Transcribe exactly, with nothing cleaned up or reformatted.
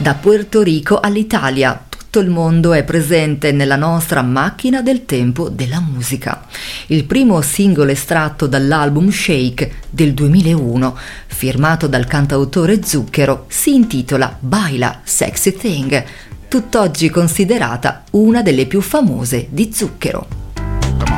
Da Puerto Rico all'Italia, tutto il mondo è presente nella nostra macchina del tempo della musica. Il primo singolo estratto dall'album Shake del duemilauno, firmato dal cantautore Zucchero, si intitola Baila Sexy Thing, tutt'oggi considerata una delle più famose di Zucchero.